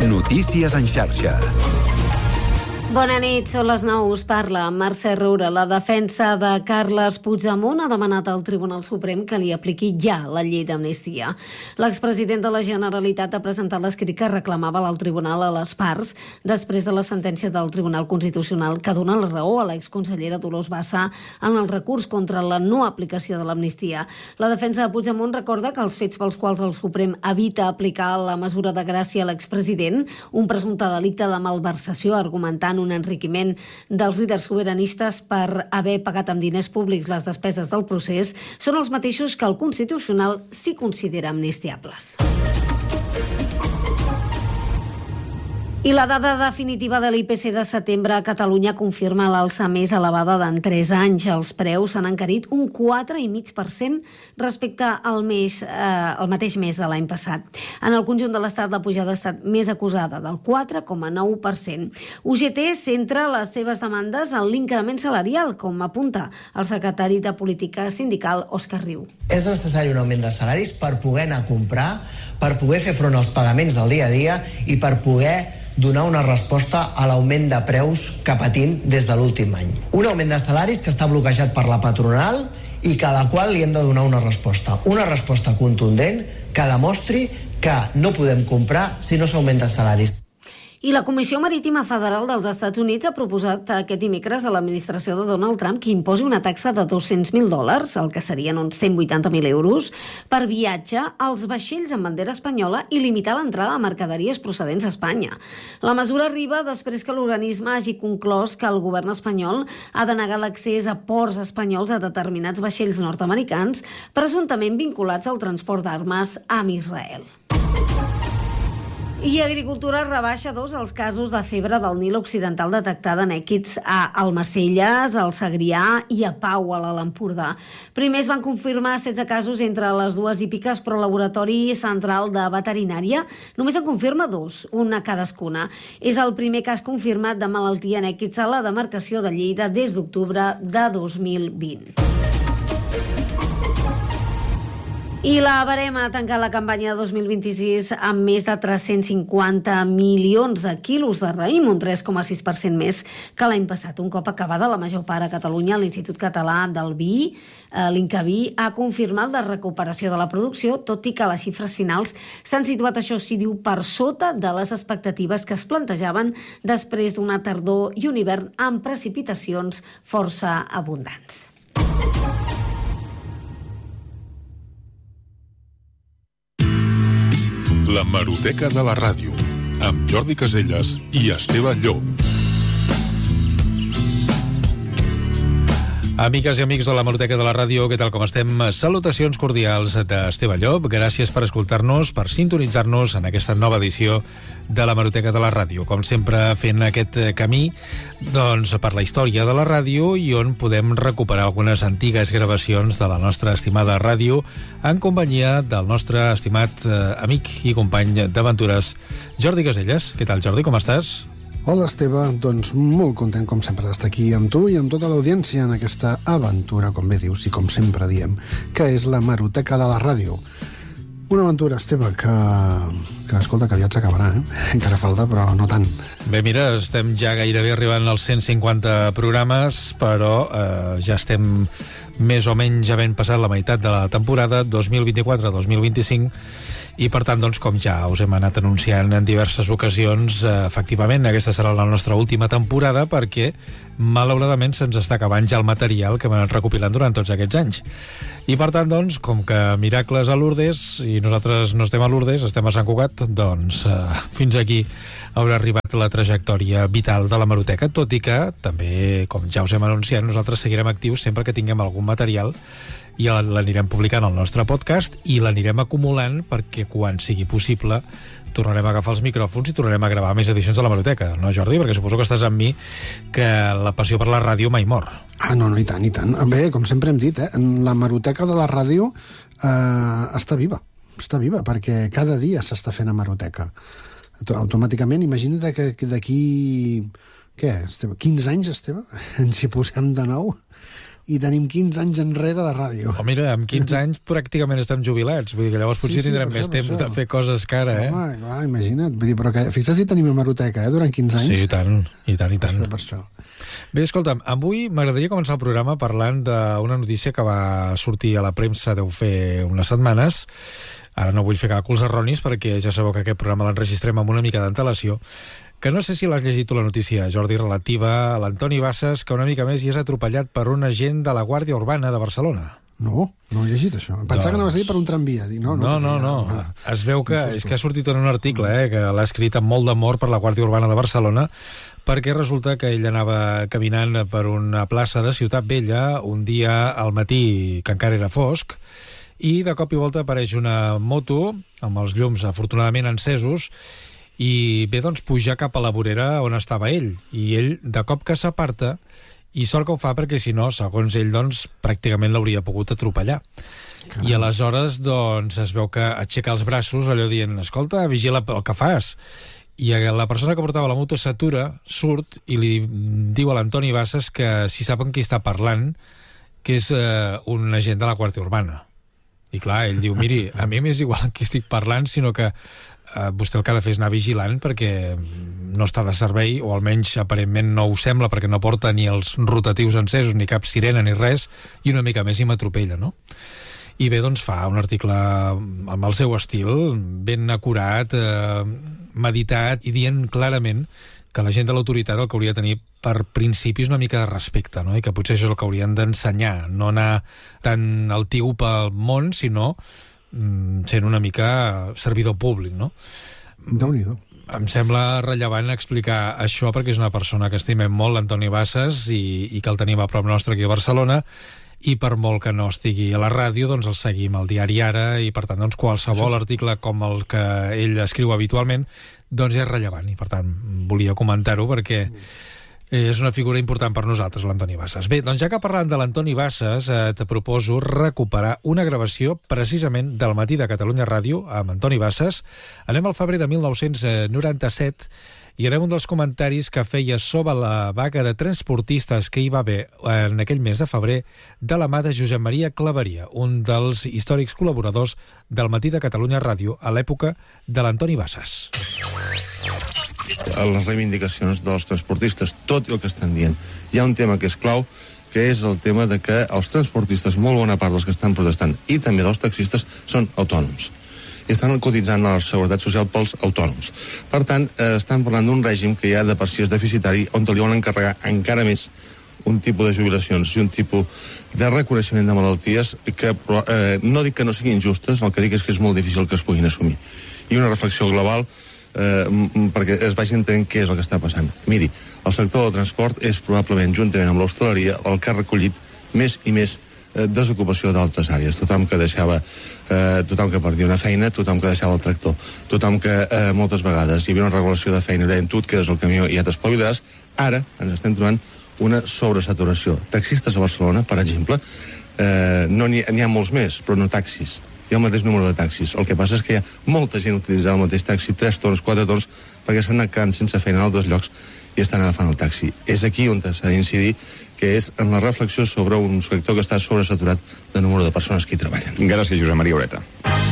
Notícies en xarxa. Bona nit, són les 9, us parla Mercè Roura. La defensa de Carles Puigdemont ha demanat al Tribunal Suprem que li apliqui ja la llei d'amnistia. L'expresident de la Generalitat ha presentat l'escrit que reclamava al Tribunal a les parts després de la sentència del Tribunal Constitucional que dona la raó a l'exconsellera Dolors Bassa en el recurs contra la no aplicació de l'amnistia. La defensa de Puigdemont recorda que els fets pels quals el Suprem evita aplicar la mesura de gràcia a l'expresident, un presumpte delicte de malversació argumentant un enriquiment dels líders sobiranistes per haver pagat amb diners públics les despeses del procés, són els mateixos que el Constitucional s'hi considera amnistiables. I la dada definitiva de l'IPC de setembre a Catalunya confirma l'alça més elevada d'en 3 anys. Els preus s'han encarit un 4,5% respecte al mateix mes de l'any passat. En el conjunt de l'Estat, la pujada ha estat més acusada, del 4,9%. UGT centra les seves demandes en l'increment salarial, com apunta el secretari de Política Sindical, Òscar Riu. És necessari un augment de salaris per poder anar a comprar, per poder fer front als pagaments del dia a dia i per poder donar una resposta a l'augment de preus que patim des de l'últim any. Un augment de salaris que està bloquejat per la patronal i que a la qual li hem de donar una resposta contundent que demostri que no podem comprar si no s'augmenta salaris. I la Comissió Marítima Federal dels Estats Units ha proposat aquest dimecres a l'administració de Donald Trump que imposi una taxa de $200.000, el que serien uns 180.000 euros, per viatge als vaixells amb bandera espanyola i limitar l'entrada de mercaderies procedents d'Espanya. La mesura arriba després que l'organisme hagi conclòs que el govern espanyol ha denegat l'accés a ports espanyols a determinats vaixells nord-americans presumptament vinculats al transport d'armes amb Israel. I Agricultura rebaixa 2 els casos de febre del Nil Occidental detectada en èquids a Almacelles, al Segrià i a Pau, a l'Empordà. Primer es van confirmar 16 casos entre les dues hípiques, però el Laboratori Central de Veterinària només en confirma 2, una cadascuna. És el primer cas confirmat de malaltia en èquids a la demarcació de Lleida des d'octubre de 2020. I la Barema ha tancat la campanya de 2026 amb més de 350 milions de quilos de raïm, un 3,6% més que l'any passat. Un cop acabada la major part a Catalunya, l'Institut Català del Vi, l'INCAVI, ha confirmat la recuperació de la producció, tot i que les xifres finals s'han situat, això sí, diu, per sota de les expectatives que es plantejaven després d'una tardor i un hivern amb precipitacions força abundants. L'hemeroteca de la ràdio, amb Jordi Caselles i Esteve Llop. Amigues i amics de l'hemeroteca de la ràdio, què tal com estem? Salutacions cordials d'Esteve Llop. Gràcies per escoltar-nos, per sintonitzar-nos en aquesta nova edició de l'hemeroteca de la ràdio. Com sempre, fent aquest camí doncs, per la història de la ràdio i on podem recuperar algunes antigues gravacions de la nostra estimada ràdio en companyia del nostre estimat amic i company d'aventures, Jordi Caselles. Què tal, Jordi? Com estàs? Hola, Esteve. Doncs molt content, com sempre, d'estar aquí amb tu i amb tota l'audiència en aquesta aventura, com bé dius i com sempre diem, que és l'hemeroteca de la ràdio. Una aventura, Esteve, que escolta, que aviat s'acabarà, Encara falta, però no tant. Bé, mira, estem ja gairebé arribant als 150 programes, però ja estem més o menys havent passat la meitat de la temporada 2024-2025 i per tant, doncs, com ja us hem anat anunciant en diverses ocasions, efectivament aquesta serà la nostra última temporada perquè malauradament se'ns està acabant ja el material que hem anat recopilant durant tots aquests anys. I per tant, doncs, com que miracles a Lourdes i nosaltres no estem a Lourdes, estem a Sant Cugat, doncs fins aquí haurà arribat la trajectòria vital de l'hemeroteca, tot i que també, com ja us hem anunciat, nosaltres seguirem actius sempre que tinguem algun material i l'anirem publicant al nostre podcast i l'anirem acumulant perquè quan sigui possible tornarem a agafar els micròfons i tornarem a gravar més edicions de l'hemeroteca, no, Jordi? Perquè suposo que estàs amb mi que la passió per la ràdio mai mor. Ah, no, i tant, i tant. Bé, com sempre hem dit, l'hemeroteca de la ràdio està viva, perquè cada dia s'està fent hemeroteca. Automàticament, imagina't que d'aquí, 15 anys, Esteve, ens hi posem de nou. i tenim 15 anys enrere de ràdio. O mira, amb 15 anys pràcticament estem jubilats, vull dir que llavors potser tindrem més temps de fer coses que ara, Home, clar, imagina't. Vull dir, però que, fixa't si tenim hemeroteca, durant 15 anys. Sí, i tant. Per això. Bé, escolta'm, avui m'agradaria començar el programa parlant d'una notícia que va sortir a la premsa deu fer unes setmanes. Ara no vull fer càlculs erronis perquè ja sabeu que aquest programa l'enregistrem amb una mica d'antelació, que no sé si l'has llegit tu la notícia, Jordi, relativa a l'Antoni Bassas, que una mica més hi és atropellat per un agent de la Guàrdia Urbana de Barcelona. No he llegit això. Pensava que anaves a dir per un tramvia. Dic, no. Es veu que és que ha sortit en un article que l'ha escrit amb molt d'amor per la Guàrdia Urbana de Barcelona, perquè resulta que ell anava caminant per una plaça de Ciutat Vella un dia al matí, que encara era fosc, i de cop i volta apareix una moto amb els llums afortunadament encesos i ve, doncs, pujar cap a la vorera on estava ell. I ell, de cop que s'aparta, i sort que ho fa perquè, si no, segons ell, doncs, pràcticament l'hauria pogut atropellar. Caram. I aleshores, doncs, es veu que aixeca els braços, allò dient, escolta, vigila el que fas. I la persona que portava la moto s'atura, surt, i li diu a l'Antoni Bassas que si saben qui està parlant, que és un agent de la Guàrdia Urbana. I clar, ell diu, miri, a mi m'és igual qui estic parlant, sinó que vostè el que ha de fer és anar vigilant perquè no està de servei, o almenys aparentment no ho sembla perquè no porta ni els rotatius encesos, ni cap sirena ni res, i una mica més i m'atropella, no? I bé, doncs fa un article amb el seu estil, ben acurat, meditat, i dient clarament que la gent de l'autoritat el que hauria de tenir per principis una mica de respecte, no? I que potser això és el que haurien d'ensenyar, no anar tan altiu pel món, sinó sent una mica servidor públic, no? Déu-n'hi-do. Em sembla rellevant explicar això perquè és una persona que estimem molt, l'Antoni Bassas, i que el tenim a prop nostre aquí a Barcelona, i per molt que no estigui a la ràdio, doncs el seguim al diari Ara, i per tant, doncs, qualsevol article com el que ell escriu habitualment, doncs és rellevant, i per tant volia comentar-ho perquè és una figura important per nosaltres, l'Antoni Bassas. Bé, doncs ja que parlant de l'Antoni Bassas, te proposo recuperar una gravació precisament del Matí de Catalunya Ràdio amb Antoni Bassas. Anem al febrer de 1997 i harem un dels comentaris que feia sobre la vaga de transportistes que hi va haver en aquell mes de febrer de la mà de Josep Maria Claveria, un dels històrics col·laboradors del Matí de Catalunya Ràdio a l'època de l'Antoni Bassas. A les reivindicacions dels transportistes, tot el que estan dient. Hi ha un tema que és clau, que és el tema de que els transportistes, molt bona part dels que estan protestant, i també dels taxistes, són autònoms. I estan cotitzant a la Seguretat Social pels autònoms. Per tant, estan parlant d'un règim que ja de per si és deficitari, on li volen encarregar encara més un tipus de jubilacions i un tipus de reconeixement de malalties que no dic que no siguin justes, el que dic és que és molt difícil que es puguin assumir. I una reflexió global perquè es vagi entenent què és el que està passant. Miri, el sector del transport és probablement, juntament amb l'hostaleria, el que ha recollit més i més desocupació d'altres àrees. Tothom que deixava, tothom que perdia una feina, tothom que deixava el tractor, tothom que moltes vegades hi havia una regulació de feina i deien tu et quedes al camió i ja t'espavilaràs. Ara ens estem trobant una sobresaturació. Taxistes a Barcelona, per exemple, n'hi ha molts més, però no taxis. Hi ha el mateix número de taxis. El que passa és que hi ha molta gent utilitzant el mateix taxi, 3 torns, 4 torns, perquè s'han anat quedant sense feina en altres llocs i estan agafant el taxi. És aquí on s'ha d'incidir, que és en la reflexió sobre un sector que està sobresaturat de número de persones que hi treballen. Gràcies, Josep Maria Ureta.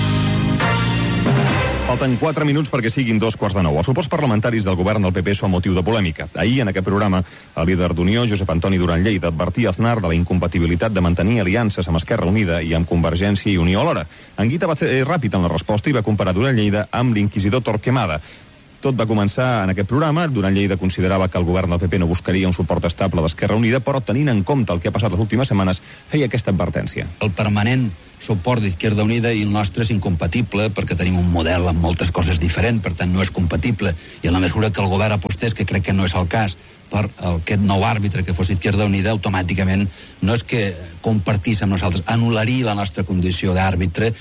Falten 4 minuts perquè siguin 2:15. Els suports parlamentaris del govern del PP són motiu de polèmica. Ahir, en aquest programa, el líder d'Unió, Josep Antoni Duran Lleida, advertia Aznar de la incompatibilitat de mantenir aliances amb Esquerra Unida i amb Convergència i Unió alhora. En Guita va ser ràpid en la resposta i va comparar Duran Lleida amb l'inquisidor Torquemada. Tot va començar en aquest programa. Duran Lleida considerava que el govern del PP no buscaria un suport estable d'Esquerra Unida, però tenint en compte el que ha passat les últimes setmanes, feia aquesta advertència. El permanent suport d'Izquierda Unida i el nostre és incompatible perquè tenim un model amb moltes coses diferents, per tant no és compatible, i en la mesura que el govern apostés, que crec que no és el cas, per aquest nou àrbitre que fos Izquierda Unida, automàticament no és que compartís amb nosaltres, anul·laria la nostra condició d'àrbitre.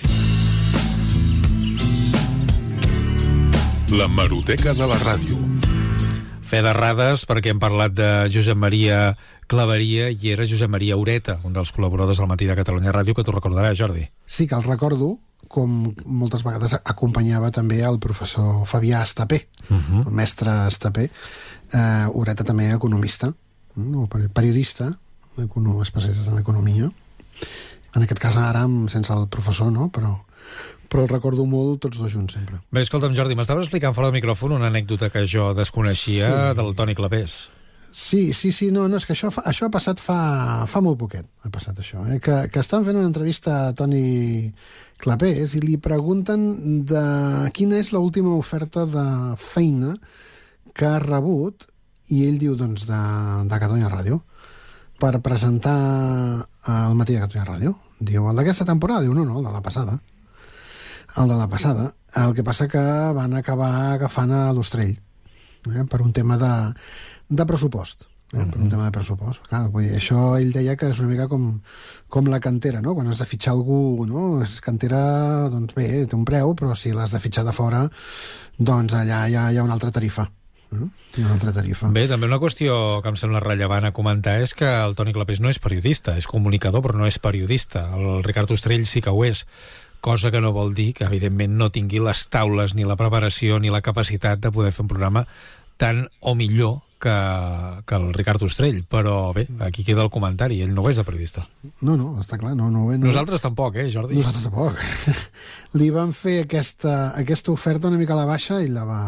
L'hemeroteca de la ràdio. Fe d'errades, perquè hem parlat de Josep Maria Claveria i era Josep Maria Ureta, un dels col·laboradors del Matí de Catalunya Ràdio, que t'ho recordaràs, Jordi. Sí, que el recordo, com moltes vegades acompanyava també el professor Fabià Estapé, el mestre Estapé, Ureta també economista, periodista, especialistes en economia. En aquest cas ara sense el professor, no? Però el recordo molt tots dos junts sempre. Bé, escolta'm, Jordi, m'estaves explicant fora del micròfon una anècdota que jo desconeixia del Toni Clapés. Sí, no, és que això ha passat fa molt poquet, ha passat això, que estan fent una entrevista a Toni Clapés i li pregunten de quina és l'última oferta de feina que ha rebut, i ell diu, doncs, de Catalunya Ràdio, per presentar al matí de Catalunya Ràdio. Diu, el d'aquesta temporada? Diu, no, el de la passada. El de la passada. El que passa que van acabar agafant a l'Ostrell, per un tema de pressupost. Per un tema de pressupost. Clar, vull dir, això ell deia que és una mica com la cantera, no? Quan has de fitxar algú, no? És cantera, doncs bé, té un preu, però si l'has de fitxar de fora, doncs allà hi ha una altra tarifa. Hi ha una altra tarifa. Bé, també una qüestió que em sembla rellevant a comentar és que el Toni Clapés no és periodista, és comunicador, però no és periodista. El Ricard Ostrell sí que ho és, cosa que no vol dir que, evidentment, no tingui les taules, ni la preparació, ni la capacitat de poder fer un programa tant o millor que el Ricard Ostrell, però bé, aquí queda el comentari, ell no ho és de periodista. No, està clar, no. Nosaltres tampoc, Jordi? Nosaltres tampoc. Li van fer aquesta oferta una mica a la baixa i la va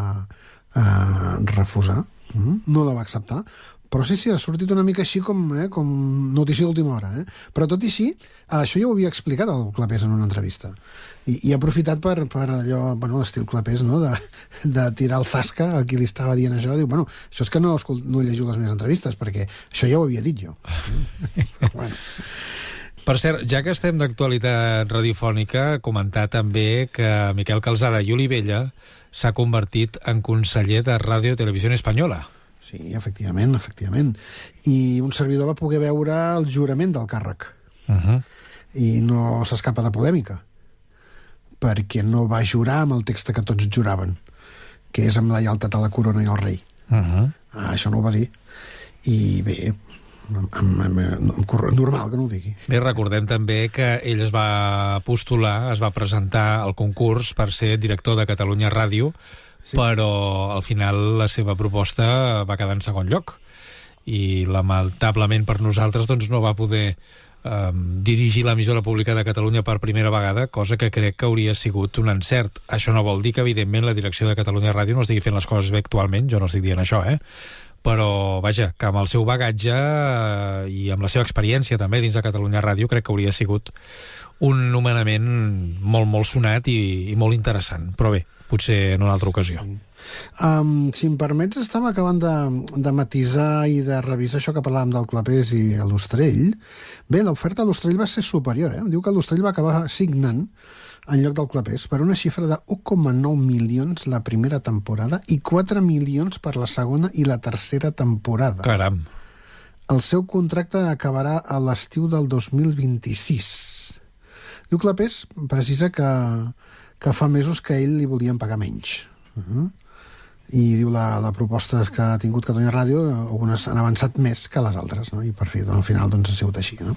refusar, no la va acceptar, però sí, ha sortit una mica així com notícia d'última hora, però tot i així, això ja ho havia explicat el Clapés en una entrevista, i ha aprofitat per allò, l'estil Clapés, no?, de tirar el zasca a qui li estava dient això, diu, això és que no llegiu les meves entrevistes, perquè això ja ho havia dit jo. Bueno. Per cert, ja que estem d'actualitat radiofònica, comentar també que Miquel Calzada i Olivella s'ha convertit en conseller de Ràdio Televisió Espanyola. Sí, efectivament. I un servidor va poder veure el jurament del càrrec. I no s'escapa de polèmica, perquè no va jurar amb el text que tots juraven, que és amb la lleialtat a la corona i al rei. Això no ho va dir. I bé, normal que no ho digui. Bé, recordem també que ell es va postular, es va presentar al concurs per ser director de Catalunya Ràdio, sí, però al final la seva proposta va quedar en segon lloc i lamentablement per nosaltres doncs, no va poder dirigir l'emissora pública de Catalunya per primera vegada, cosa que crec que hauria sigut un encert. Això no vol dir que evidentment la direcció de Catalunya Ràdio no estigui fent les coses bé actualment, jo no estic dient això, però vaja, que amb el seu bagatge i amb la seva experiència també dins de Catalunya Ràdio crec que hauria sigut un nomenament molt sonat i molt interessant, però bé, potser en una altra ocasió. Sí. Si em permets, estava acabant de matisar i de revisar això que parlàvem del Clapés i l'Ostrell. Bé, l'oferta a l'Ostrell va ser superior, Diu que l'Ostrell va acabar signant en lloc del Clapés per una xifra de 1,9 milions la primera temporada i 4 milions per la segona i la tercera temporada. Caram! El seu contracte acabarà a l'estiu del 2026. Diu Clapés, precisa que fa mesos que ell li volien pagar menys. I diu la proposta que ha tingut Catalunya Ràdio, algunes han avançat més que les altres, no? I per fi, al final doncs ha sigut així, no?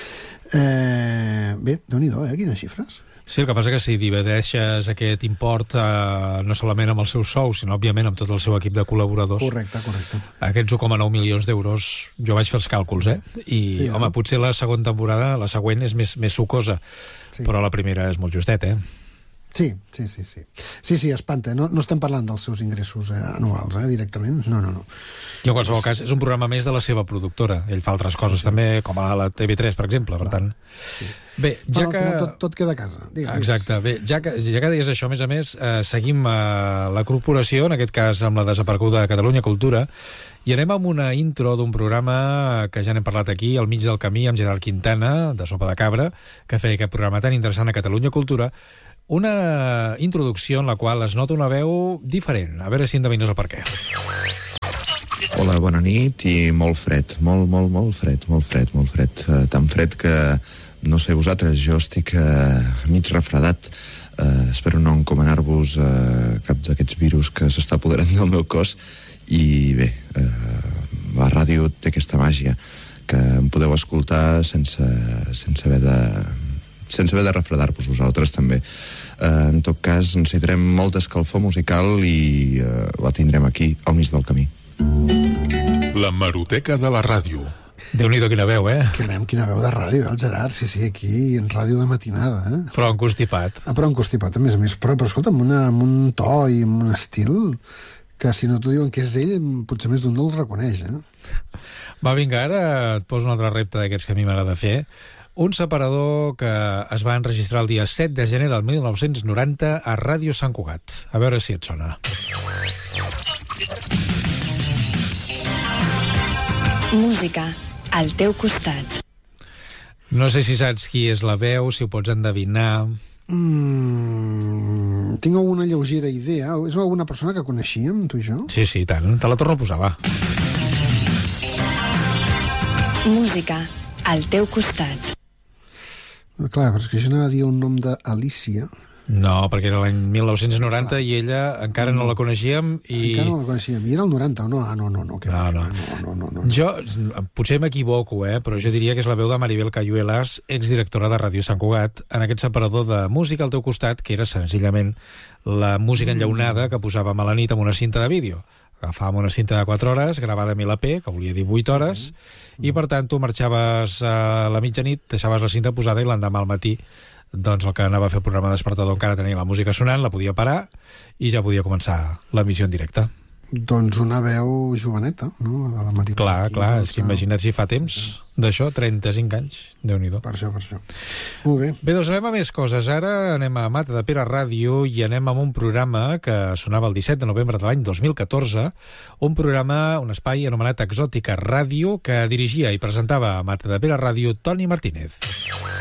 Bé, Déu-n'hi-do, quines xifres. Sí, el que passa que si divideixes aquest import no solament amb el seu sou, sinó òbviament amb tot el seu equip de col·laboradors. Correcte. Aquests 1,9 milions d'euros, jo vaig fer els càlculs, I, sí, home, potser la segona temporada, la següent és més sucosa, sí, però la primera és molt justet, Sí, espanta. No estem parlant dels seus ingressos anuals, directament. No. I en qualsevol cas, és un programa més de la seva productora. Ell fa altres coses també, com a la TV3, per exemple, per tant. Sí. Bé, ja que... Tot queda a casa. Exacte. Bé, ja que deies això, a més, seguim la corporació, en aquest cas amb la desapareguda Catalunya Cultura, i anem amb una intro d'un programa que ja n'hem parlat aquí, al mig del camí, amb Gerard Quintana, de Sopa de Cabra, que feia aquest programa tan interessant a Catalunya Cultura, una introducció en la qual es nota una veu diferent. A veure si endevines el per què. Hola, bona nit i molt fred. Molt fred. Tan fred que, no sé vosaltres, jo estic mig refredat. Espero no encomanar-vos cap d'aquests virus que s'està apoderant del meu cos. I bé, la ràdio té aquesta màgia que em podeu escoltar sense haver de refredar-vos vosaltres també. En tot cas, necessitarem molta escalfor musical i la tindrem aquí, al mig del camí. La Hemeroteca de la ràdio. Déu-n'hi-do quina veu, Quina veu de ràdio, el Gerard, sí, aquí, en ràdio de matinada, Però encostipat. Però encostipat, a més. Però escolta, amb un to i amb un estil que si no t'ho diuen que és ell, potser més d'un no el reconeix, Va, vinga, ara et poso un altre repte d'aquests que a mi m'agrada fer. Un separador que es va enregistrar el dia 7 de gener del 1990 a Ràdio Sant Cugat. A veure si et sona. Música al teu costat. No sé si saps qui és la veu, si ho pots endevinar. Tinc alguna lleugera idea. És alguna persona que coneixíem, tu i jo? Sí, tant. Te la torno a posar, va. Música al teu costat. Clar, però és que jo anava a dir un nom d'Alícia. No, perquè era l'any 1990 i ella encara no la coneixíem i... Encara no la coneixíem. I era el 90 o no? No. No. Jo potser m'equivoco, però jo diria que és la veu de Maribel Cayuelas, exdirectora de Ràdio Sant Cugat, en aquest separador de música al teu costat, que era senzillament la música enllaunada que posàvem a la nit amb una cinta de vídeo. Agafàvem una cinta de 4 hores, gravada a 1000p, que volia dir 8 hores, i per tant tu marxaves a la mitjanit, deixaves la cinta posada i l'endemà al matí doncs el que anava a fer el programa despertador encara tenia la música sonant, la podia parar i ja podia començar l'emissió en directe. Doncs una veu joveneta, no? La de la Maribel. Clar, és que imagina't si fa temps d'això, 35 anys, Déu-n'hi-do. Per això. Molt bé. Bé, doncs anem a més coses. Ara anem a Mata de Pere Ràdio i anem amb un programa que sonava el 17 de novembre de l'any 2014, un espai anomenat Exòtica Ràdio que dirigia i presentava a Mata de Pere Ràdio Toni Martínez.